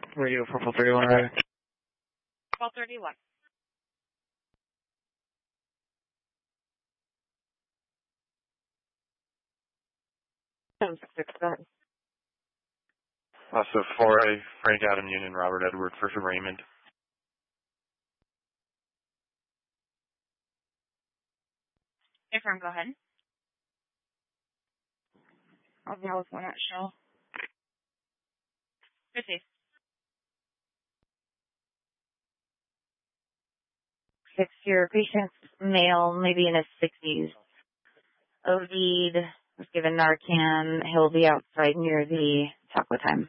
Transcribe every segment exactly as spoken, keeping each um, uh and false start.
Radio four four three one, right? twelve thirty-one. seven six six, go ahead. Also four A, Frank Adam Union, Robert Edward for Raymond. Affirm, go ahead. I'll deal with one at Shell. Receive. Six year patient, male, maybe in his sixties. O D'd, was given Narcan. He'll be outside near the taco time.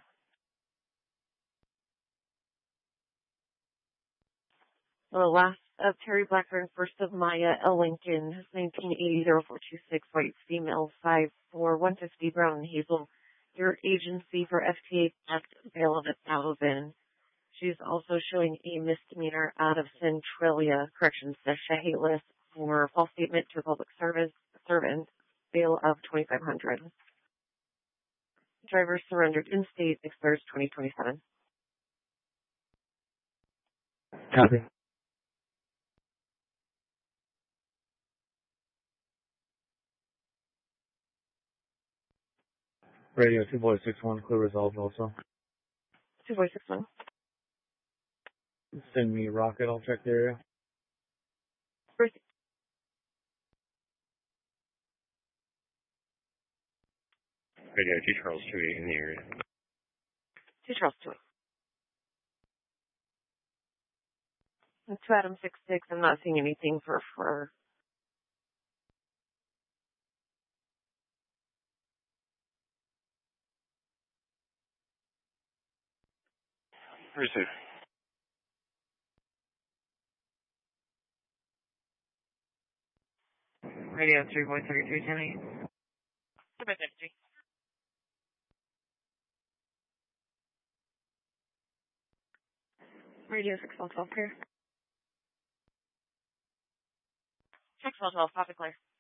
The last of Terry Blackburn, first of Maya L. Lincoln, nineteen eighty oh four two six, white female, five four, one fifty, brown and hazel. Your agency for F T A theft, bail of a thousand. She's also showing a misdemeanor out of Centralia Corrections, Chehalis, for false statement to a public service servant, bail of twenty-five hundred. Driver surrendered in state, expires twenty twenty-seven. Copy. Radio two boy six one, clear resolved also. two four six one. Send me a rocket, I'll check the area. First, Radio two Charles two eight in the area. two Charles two. And two Adam six six, I'm not seeing anything for, for Receive. radio three point three three ten eight. two by fifty-three. Radio six one twelve, clear. six one twelve, copy clear.